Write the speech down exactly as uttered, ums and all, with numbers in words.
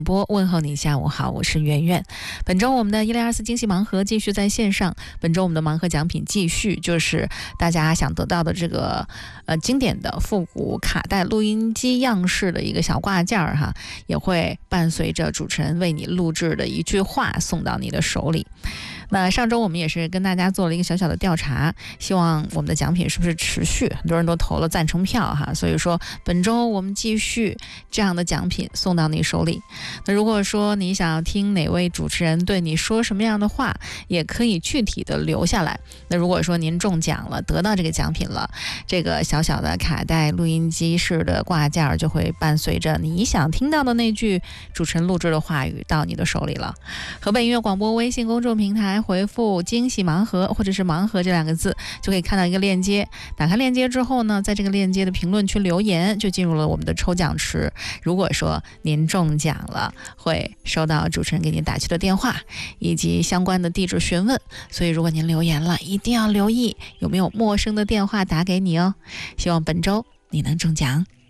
播问候你，下午好，我是圆圆。本周我们的一零二四惊喜盲盒继续在线上，本周我们的盲盒奖品继续就是大家想得到的这个呃经典的复古卡带录音机样式的一个小挂件哈，也会伴随着主持人为你录制的一句话送到你的手里。那上周我们也是跟大家做了一个小小的调查，希望我们的奖品是不是持续，很多人都投了赞成票哈，所以说本周我们继续这样的奖品送到你手里。那如果说你想要听哪位主持人对你说什么样的话，也可以具体的留下来。那如果说您中奖了，得到这个奖品了，这个小小的卡带录音机式的挂件就会伴随着你想听到的那句主持人录制的话语到你的手里了。河北音乐广播微信公众平台回复惊喜盲盒或者是盲盒这两个字，就可以看到一个链接，打开链接之后呢，在这个链接的评论区留言，就进入了我们的抽奖池。如果说您中奖了，会收到主持人给您打去的电话以及相关的地址询问，所以如果您留言了，一定要留意有没有陌生的电话打给你哦。希望本周你能中奖。